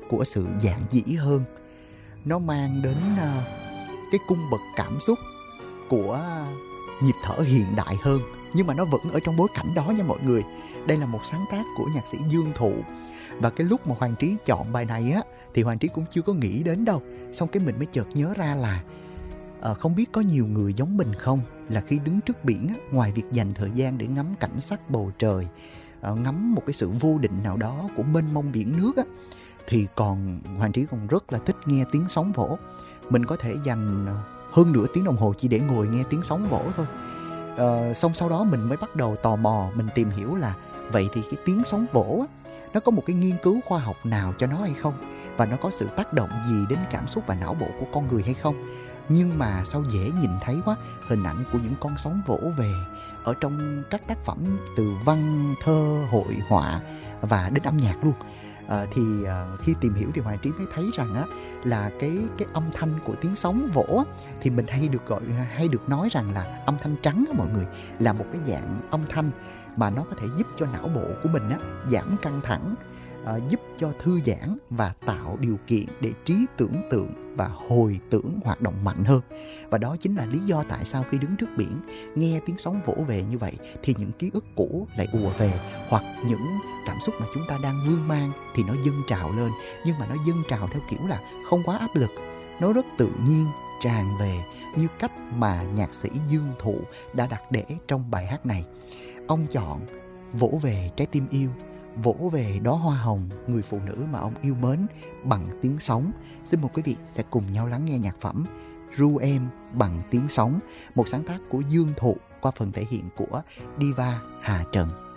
của sự dạn dĩ hơn. Nó mang đến cái cung bậc cảm xúc của nhịp thở hiện đại hơn, nhưng mà nó vẫn ở trong bối cảnh đó nha mọi người. Đây là một sáng tác của nhạc sĩ Dương Thụ. Và cái lúc mà Hoàng Trí chọn bài này á, thì Hoàng Trí cũng chưa có nghĩ đến đâu. Xong cái mình mới chợt nhớ ra là không biết có nhiều người giống mình không, là khi đứng trước biển á, ngoài việc dành thời gian để ngắm cảnh sắc bầu trời, ngắm một cái sự vô định nào đó của mênh mông biển nước á, thì Hoàng Trí còn rất là thích nghe tiếng sóng vỗ. Mình có thể dành hơn nửa tiếng đồng hồ chỉ để ngồi nghe tiếng sóng vỗ thôi. Xong sau đó mình mới bắt đầu tò mò, mình tìm hiểu là vậy thì cái tiếng sóng vỗ á, nó có một cái nghiên cứu khoa học nào cho nó hay không, và nó có sự tác động gì đến cảm xúc và não bộ của con người hay không. Nhưng mà sao dễ nhìn thấy quá hình ảnh của những con sóng vỗ về ở trong các tác phẩm từ văn, thơ, hội họa và đến âm nhạc luôn. Khi tìm hiểu thì Hoàng Trí mới thấy rằng á, là cái âm thanh của tiếng sóng vỗ á, thì mình hay được nói rằng là âm thanh trắng á mọi người, là một cái dạng âm thanh mà nó có thể giúp cho não bộ của mình á, giảm căng thẳng, giúp cho thư giãn và tạo điều kiện để trí tưởng tượng và hồi tưởng hoạt động mạnh hơn. Và đó chính là lý do tại sao khi đứng trước biển nghe tiếng sóng vỗ về như vậy thì những ký ức cũ lại ùa về, hoặc những cảm xúc mà chúng ta đang vương mang thì nó dâng trào lên, nhưng mà nó dâng trào theo kiểu là không quá áp lực, nó rất tự nhiên tràn về, như cách mà nhạc sĩ Dương Thụ đã đặt để trong bài hát này. Ông chọn vỗ về trái tim yêu, vỗ về đóa hoa hồng người phụ nữ mà ông yêu mến bằng tiếng sóng. Xin mời quý vị sẽ cùng nhau lắng nghe nhạc phẩm Ru Em bằng tiếng sóng, một sáng tác của Dương Thụ qua phần thể hiện của diva Hà Trần.